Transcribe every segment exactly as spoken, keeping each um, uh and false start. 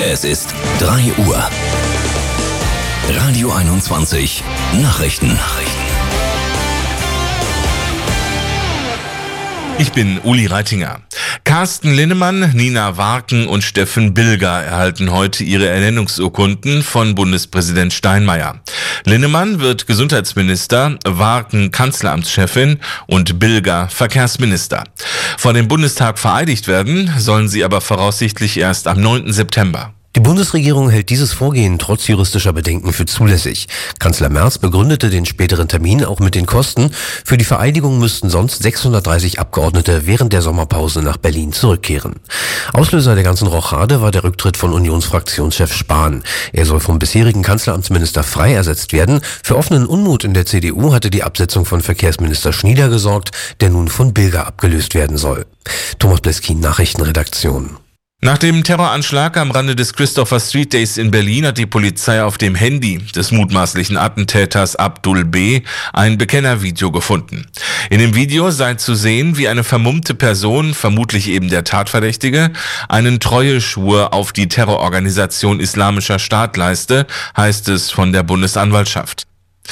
Es ist drei Uhr. Radio einundzwanzig Nachrichten. Ich bin Uli Reitinger. Carsten Linnemann, Nina Warken und Steffen Bilger erhalten heute ihre Ernennungsurkunden von Bundespräsident Steinmeier. Linnemann wird Gesundheitsminister, Warken Kanzleramtschefin und Bilger Verkehrsminister. Vor dem Bundestag vereidigt werden sollen sie aber voraussichtlich erst am neunten September. Die Bundesregierung hält dieses Vorgehen trotz juristischer Bedenken für zulässig. Kanzler Merz begründete den späteren Termin auch mit den Kosten. Für die Vereidigung müssten sonst sechshundertdreißig Abgeordnete während der Sommerpause nach Berlin zurückkehren. Auslöser der ganzen Rochade war der Rücktritt von Unionsfraktionschef Spahn. Er soll vom bisherigen Kanzleramtsminister Frey ersetzt werden. Für offenen Unmut in der C D U hatte die Absetzung von Verkehrsminister Schnieder gesorgt, der nun von Bilger abgelöst werden soll. Thomas Bleskin, Nachrichtenredaktion. Nach dem Terroranschlag am Rande des Christopher Street Days in Berlin hat die Polizei auf dem Handy des mutmaßlichen Attentäters Abdul B. ein Bekennervideo gefunden. In dem Video sei zu sehen, wie eine vermummte Person, vermutlich eben der Tatverdächtige, einen Treueschwur auf die Terrororganisation Islamischer Staat leiste, heißt es von der Bundesanwaltschaft.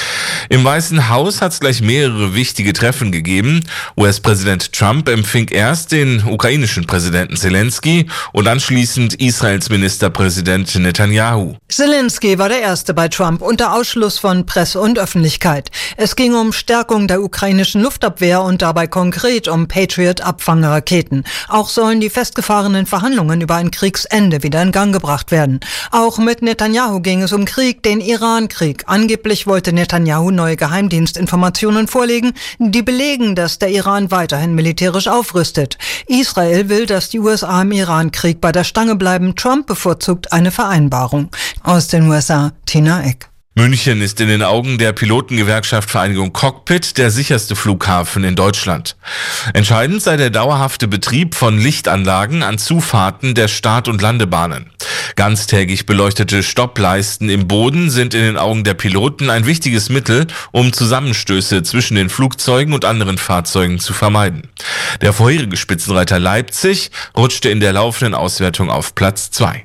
Im Weißen Haus hat es gleich mehrere wichtige Treffen gegeben. U S-Präsident Trump empfing erst den ukrainischen Präsidenten Zelensky und anschließend Israels Ministerpräsident Netanyahu. Zelensky war der Erste bei Trump unter Ausschluss von Presse und Öffentlichkeit. Es ging um Stärkung der ukrainischen Luftabwehr und dabei konkret um Patriot-Abfangeraketen. Auch sollen die festgefahrenen Verhandlungen über ein Kriegsende wieder in Gang gebracht werden. Auch mit Netanyahu ging es um Krieg, den Iran-Krieg. Angeblich wollte Netanyahu neue Geheimdienstinformationen vorlegen, die belegen, dass der Iran weiterhin militärisch aufrüstet. Israel will, dass die U S A im Iran-Krieg bei der Stange bleiben. Trump bevorzugt eine Vereinbarung. Aus den U S A, Tina Eck. München ist in den Augen der Pilotengewerkschaft Vereinigung Cockpit der sicherste Flughafen in Deutschland. Entscheidend sei der dauerhafte Betrieb von Lichtanlagen an Zufahrten der Start- und Landebahnen. Ganztägig beleuchtete Stoppleisten im Boden sind in den Augen der Piloten ein wichtiges Mittel, um Zusammenstöße zwischen den Flugzeugen und anderen Fahrzeugen zu vermeiden. Der vorherige Spitzenreiter Leipzig rutschte in der laufenden Auswertung auf Platz zwei.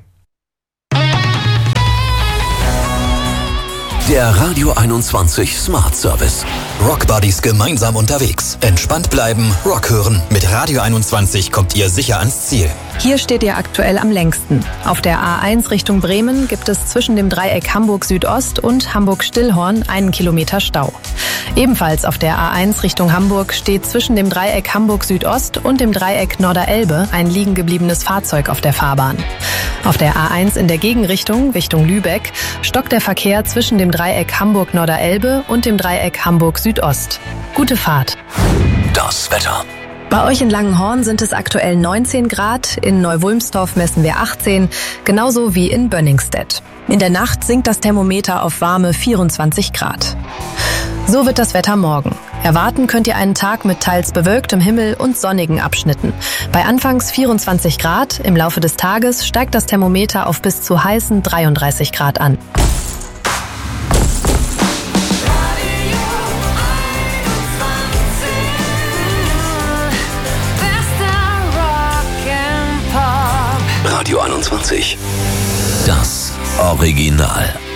Der Radio einundzwanzig Smart Service. Rock Buddies gemeinsam unterwegs. Entspannt bleiben, Rock hören. Mit Radio einundzwanzig kommt ihr sicher ans Ziel. Hier steht ihr aktuell am längsten. Auf der A eins Richtung Bremen gibt es zwischen dem Dreieck Hamburg Südost und Hamburg-Stillhorn einen Kilometer Stau. Ebenfalls auf der A eins Richtung Hamburg steht zwischen dem Dreieck Hamburg Südost und dem Dreieck Norderelbe ein liegen gebliebenes Fahrzeug auf der Fahrbahn. Auf der A eins in der Gegenrichtung, Richtung Lübeck, stockt der Verkehr zwischen dem Dreieck Hamburg-Norderelbe und dem Dreieck Hamburg-Südost. Gute Fahrt. Das Wetter. Bei euch in Langenhorn sind es aktuell neunzehn Grad, in Neuwulmstorf messen wir achtzehn, genauso wie in Bönningstedt. In der Nacht sinkt das Thermometer auf warme vierundzwanzig Grad. So wird das Wetter morgen. Erwarten könnt ihr einen Tag mit teils bewölktem Himmel und sonnigen Abschnitten. Bei anfangs vierundzwanzig Grad, im Laufe des Tages steigt das Thermometer auf bis zu heißen dreiunddreißig Grad an. Radio einundzwanzig. Das Original.